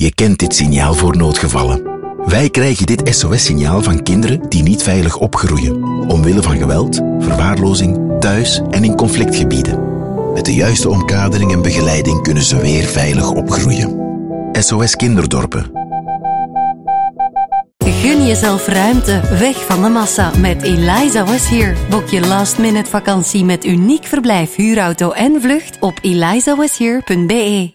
Je kent dit signaal voor noodgevallen. Wij krijgen dit SOS-signaal van kinderen die niet veilig opgroeien. Omwille van geweld, verwaarlozing, thuis en in conflictgebieden. Met de juiste omkadering en begeleiding kunnen ze weer veilig opgroeien. SOS Kinderdorpen. Gun jezelf ruimte, weg van de massa met Eliza Was Here. Boek je last-minute vakantie met uniek verblijf, huurauto en vlucht op elizawashere.be.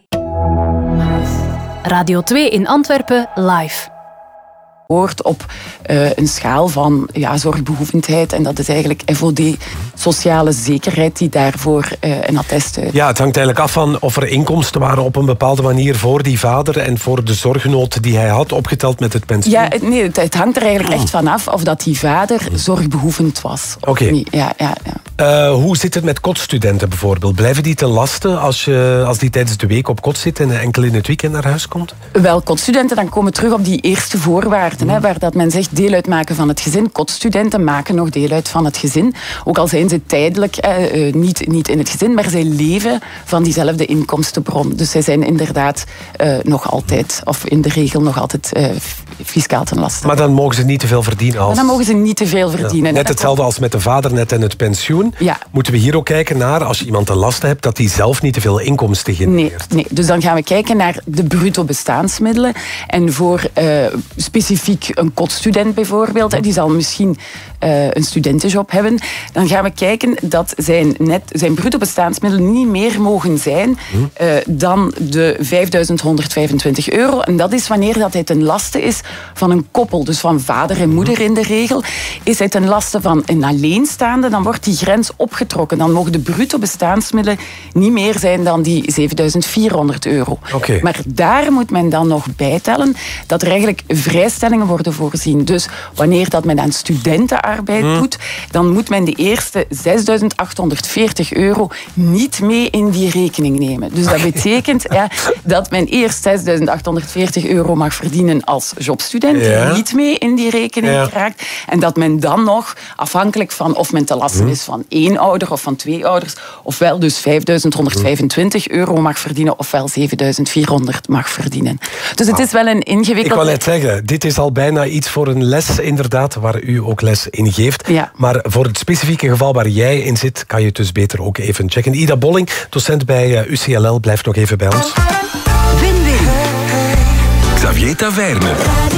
Radio 2 in Antwerpen, live. Hoort op een schaal van zorgbehoevendheid. En dat is eigenlijk FOD, sociale zekerheid, die daarvoor een attest uit. Ja, het hangt eigenlijk af van of er inkomsten waren op een bepaalde manier voor die vader en voor de zorgnood die hij had, opgeteld met het pensioen. Ja, nee, het hangt er eigenlijk echt vanaf of dat die vader zorgbehoevend was. Oké. Ja. Hoe zit het met kotstudenten bijvoorbeeld? Blijven die te lasten als die tijdens de week op kot zitten en enkel in het weekend naar huis komt? Wel, kotstudenten, dan komen we terug op die eerste voorwaarden. Waar dat men zegt deel uitmaken van het gezin. Kotstudenten maken nog deel uit van het gezin. Ook al zijn ze tijdelijk niet in het gezin, maar zij leven van diezelfde inkomstenbron. Dus zij zijn inderdaad nog altijd, of in de regel nog altijd fiscaal ten laste. Maar dan mogen ze niet te veel verdienen als... Maar dan mogen ze niet te veel verdienen. Net hetzelfde als met de vader net en het pensioen. Ja. Moeten we hier ook kijken naar, als je iemand te lasten hebt, dat die zelf niet te veel inkomsten genereert? Nee. Dus dan gaan we kijken naar de bruto bestaansmiddelen. En voor specifiek een kotstudent bijvoorbeeld, die zal misschien een studentenjob hebben, dan gaan we kijken dat zijn bruto bestaansmiddelen niet meer mogen zijn dan de €5.125. En dat is wanneer dat hij ten laste is van een koppel, dus van vader en moeder in de regel. Is hij ten laste van een alleenstaande, dan wordt die grens opgetrokken. Dan mogen de bruto bestaansmiddelen niet meer zijn dan die €7.400. Okay. Maar daar moet men dan nog bijtellen dat er eigenlijk vrijstellingen worden voorzien. Dus wanneer dat men aan studentenarbeid doet, dan moet men de eerste €6.840 niet mee in die rekening nemen. Dus dat betekent dat men eerst €6.840 mag verdienen als jobstudent, die niet mee in die rekening raakt. En dat men dan nog, afhankelijk van of men te lasten is van 1 ouder of van 2 ouders, ofwel dus €5.125 mag verdienen, ofwel €7.400 mag verdienen. Dus het is wel een ingewikkeld... Ik wou net zeggen, dit is al bijna iets voor een les, inderdaad, waar u ook les in geeft. Ja. Maar voor het specifieke geval waar jij in zit, kan je het dus beter ook even checken. Ida Bolling, docent bij UCLL, blijft nog even bij ons. Win-win. Xavier Taverne.